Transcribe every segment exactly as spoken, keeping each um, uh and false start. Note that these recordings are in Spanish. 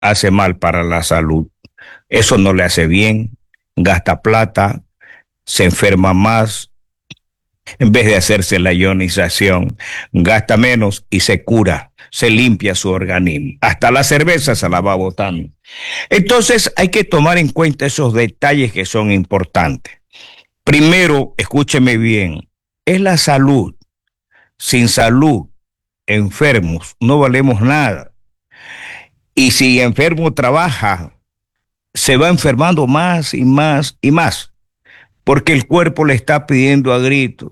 hace mal para la salud. Eso no le hace bien, gasta plata, se enferma más. En vez de hacerse la ionización, gasta menos y se cura, se limpia su organismo. Hasta la cerveza se la va botando. Entonces hay que tomar en cuenta esos detalles que son importantes. Primero, escúcheme bien, es la salud. Sin salud, enfermos, no valemos nada. Y si enfermo trabaja, se va enfermando más y más y más, porque el cuerpo le está pidiendo a grito.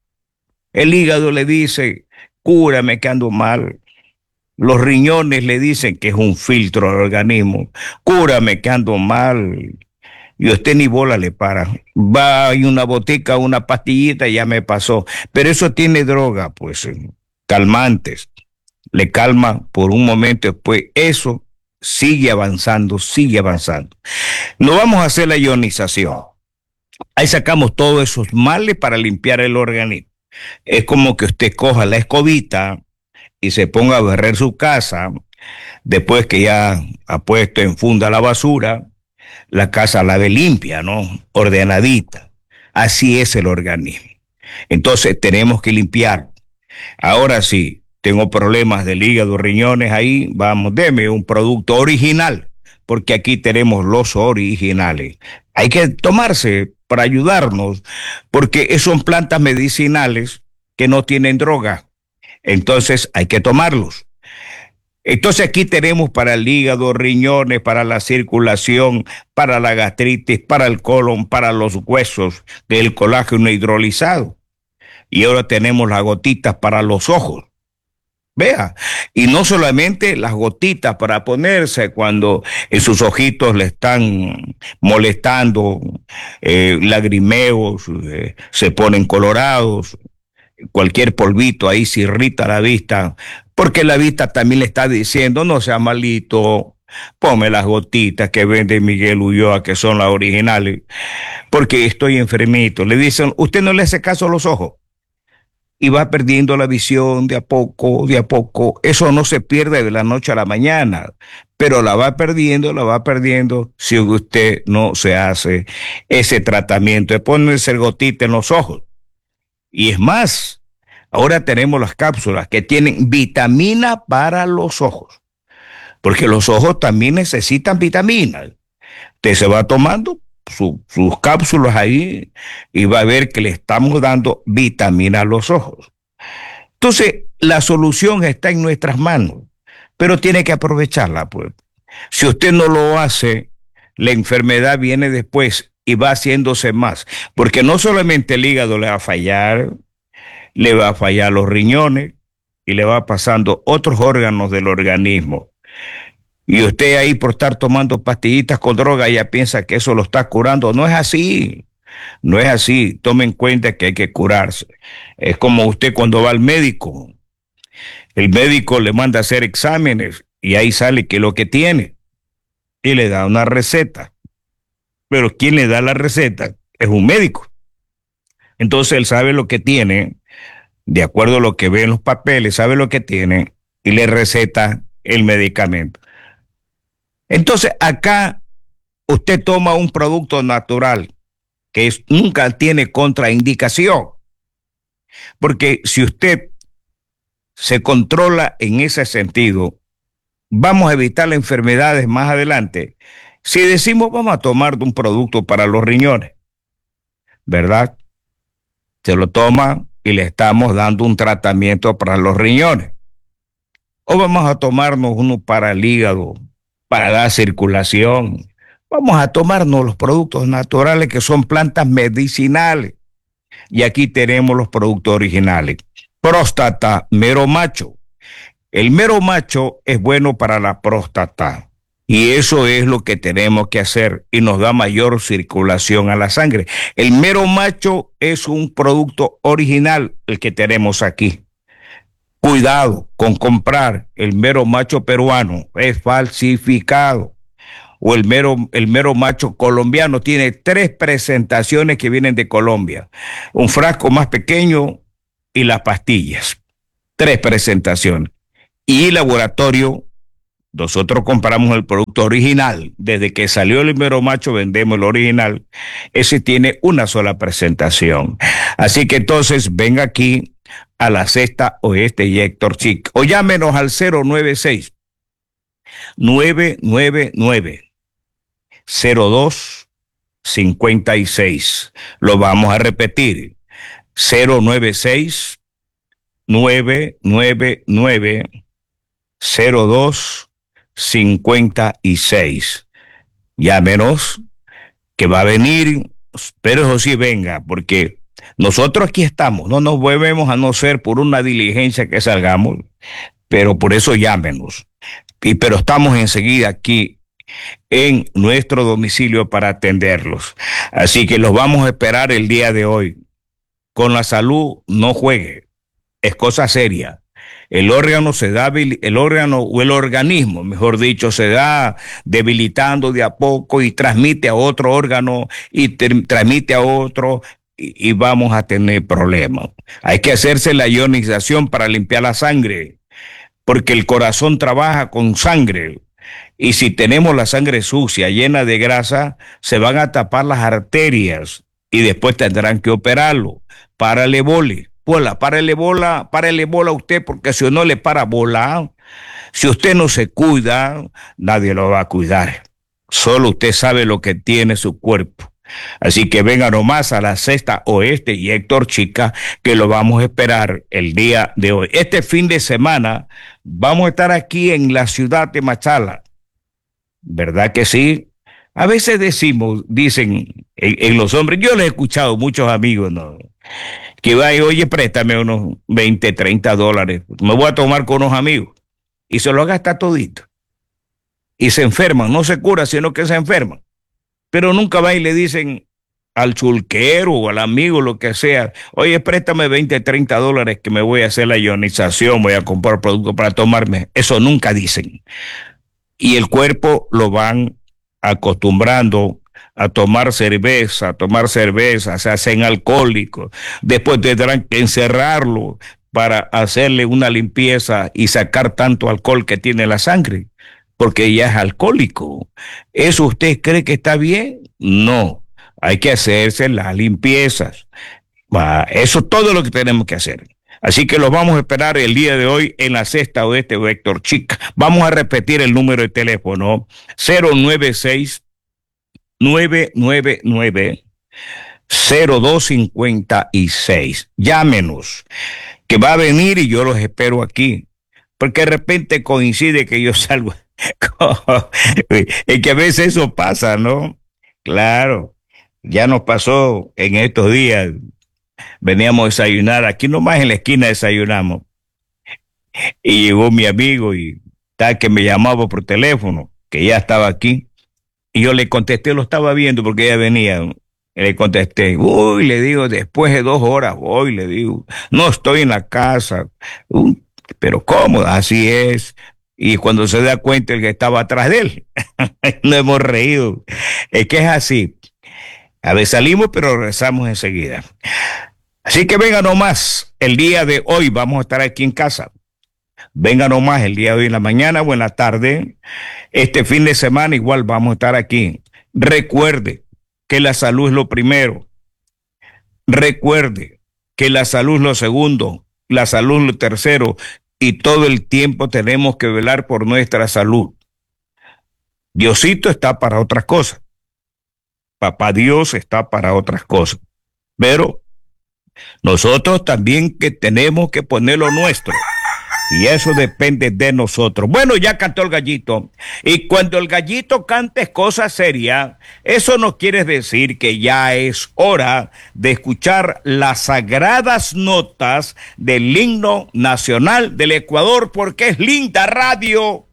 El hígado le dice, cúrame que ando mal. Los riñones le dicen que es un filtro al organismo, cúrame que ando mal. Y usted ni bola le para. Va a una botica, una pastillita, ya me pasó. Pero eso tiene droga, pues, calmantes. Le calma por un momento, después eso sigue avanzando, sigue avanzando. No vamos a hacer la ionización. Ahí sacamos todos esos males para limpiar el organismo. Es como que usted coja la escobita y se ponga a barrer su casa, después que ya ha puesto en funda la basura, la casa la ve limpia, ¿no? Ordenadita. Así es el organismo. Entonces tenemos que limpiar. Ahora sí, tengo problemas del hígado, riñones ahí, vamos, deme un producto original, porque aquí tenemos los originales. Hay que tomarse para ayudarnos, porque son plantas medicinales que no tienen droga. Entonces hay que tomarlos. Entonces aquí tenemos para el hígado, riñones, para la circulación, para la gastritis, para el colon, para los huesos, del colágeno hidrolizado. Y ahora tenemos las gotitas para los ojos. Vea, y no solamente las gotitas para ponerse cuando en sus ojitos le están molestando, eh, lagrimeos, eh, se ponen colorados, cualquier polvito ahí se irrita la vista, porque la vista también le está diciendo, no sea malito, ponme las gotitas que vende Miguel Ulloa, que son las originales, porque estoy enfermito. Le dicen, usted no le hace caso a los ojos. Y va perdiendo la visión de a poco, de a poco. Eso no se pierde de la noche a la mañana, pero la va perdiendo, la va perdiendo si usted no se hace ese tratamiento de ponerse gotita en los ojos. Y es más, ahora tenemos las cápsulas que tienen vitamina para los ojos, porque los ojos también necesitan vitaminas. Usted se va tomando Su, sus cápsulas ahí y va a ver que le estamos dando vitamina a los ojos. Entonces, la solución está en nuestras manos, pero tiene que aprovecharla, pues. Si usted no lo hace, la enfermedad viene después y va haciéndose más, porque no solamente el hígado le va a fallar, le va a fallar los riñones y le va pasando otros órganos del organismo. Y usted ahí por estar tomando pastillitas con droga ya piensa que eso lo está curando. No es así, no es así. Tome en cuenta que hay que curarse. Es como usted cuando va al médico. El médico le manda a hacer exámenes y ahí sale que lo que tiene y le da una receta. Pero quien le da la receta es un médico. Entonces él sabe lo que tiene, de acuerdo a lo que ve en los papeles, sabe lo que tiene y le receta el medicamento. Entonces, acá usted toma un producto natural que es, nunca tiene contraindicación, porque si usted se controla en ese sentido, vamos a evitar las enfermedades más adelante. Si decimos vamos a tomar un producto para los riñones, ¿verdad? Se lo toma y le estamos dando un tratamiento para los riñones. O vamos a tomarnos uno para el hígado, para la circulación. Vamos a tomarnos los productos naturales que son plantas medicinales. Y aquí tenemos los productos originales. Próstata, mero macho. El mero macho es bueno para la próstata. Y eso es lo que tenemos que hacer y nos da mayor circulación a la sangre. El mero macho es un producto original, el que tenemos aquí. Cuidado con comprar el mero macho peruano, es falsificado. O el mero, el mero macho colombiano tiene tres presentaciones que vienen de Colombia. Un frasco más pequeño y las pastillas. Tres presentaciones. Y laboratorio nosotros compramos el producto original. Desde que salió el Mero Macho vendemos el original. Ese tiene una sola presentación. Así que entonces ven aquí a la Sexta Oeste y Héctor Chic. O llámenos al cero nueve seis, nueve nueve nueve, cero dos cinco seis. Lo vamos a repetir. cero nueve seis, nueve nueve nueve, cero dos cincuenta y seis. Llámenos que va a venir, pero eso sí venga, porque nosotros aquí estamos, no nos volvemos a no ser por una diligencia que salgamos, pero por eso llámenos. Y pero estamos enseguida aquí en nuestro domicilio para atenderlos. Así que los vamos a esperar el día de hoy. Con la salud no juegue, es cosa seria. El órgano se da, el órgano o el organismo, mejor dicho, se da debilitando de a poco y transmite a otro órgano y transmite a otro y, y vamos a tener problemas. Hay que hacerse la ionización para limpiar la sangre, porque el corazón trabaja con sangre. Y si tenemos la sangre sucia, llena de grasa, se van a tapar las arterias y después tendrán que operarlo. Párale bole. Bola, párale bola, párale bola a usted, porque si no le para bola, si usted no se cuida, nadie lo va a cuidar. Solo usted sabe lo que tiene su cuerpo. Así que venga nomás a la Sexta Oeste y Héctor Chica, que lo vamos a esperar el día de hoy. Este fin de semana vamos a estar aquí en la ciudad de Machala. ¿Verdad que sí? A veces decimos, dicen en, en los hombres, yo les he escuchado muchos amigos, ¿no?, que va y oye, préstame unos veinte, treinta dólares, me voy a tomar con unos amigos, y se lo gasta todito. Y se enferman, no se cura, sino que se enferman. Pero nunca va y le dicen al chulquero o al amigo, lo que sea, oye, préstame veinte, treinta dólares que me voy a hacer la ionización, voy a comprar productos para tomarme. Eso nunca dicen. Y el cuerpo lo van acostumbrando a tomar cerveza, a tomar cerveza, se hacen alcohólicos, después tendrán que encerrarlo para hacerle una limpieza y sacar tanto alcohol que tiene la sangre, porque ya es alcohólico. ¿Eso usted cree que está bien? No, hay que hacerse las limpiezas. Eso es todo lo que tenemos que hacer. Así que los vamos a esperar el día de hoy en la Sexta Oeste o Héctor Chic. Vamos a repetir el número de teléfono: cero nueve seis, nueve nueve nueve, cero dos cinco seis. Llámenos, que va a venir y yo los espero aquí, porque de repente coincide que yo salgo. Es que a veces eso pasa, ¿no? Claro, ya nos pasó en estos días. Veníamos a desayunar, aquí nomás en la esquina desayunamos, y llegó mi amigo y tal que me llamaba por teléfono, que ya estaba aquí. Y yo le contesté, lo estaba viendo porque ella venía. Y le contesté, uy, le digo, después de dos horas voy, le digo, no estoy en la casa. Uh, pero ¿cómo? Así es. Y cuando se da cuenta el que estaba atrás de él, nos hemos reído. Es que es así. A veces salimos, pero regresamos enseguida. Así que venga nomás, el día de hoy vamos a estar aquí en casa. Venga nomás el día de hoy en la mañana o en la tarde. Este fin de semana igual vamos a estar aquí. Recuerde que la salud es lo primero. Recuerde que la salud es lo segundo, la salud es lo tercero, y todo el tiempo tenemos que velar por nuestra salud. Diosito está para otras cosas. Papá Dios está para otras cosas. Pero nosotros también que tenemos que poner lo nuestro. Y eso depende de nosotros. Bueno, ya cantó el gallito. Y cuando el gallito cante cosas serias, eso no quiere decir que ya es hora de escuchar las sagradas notas del himno nacional del Ecuador, porque es linda radio.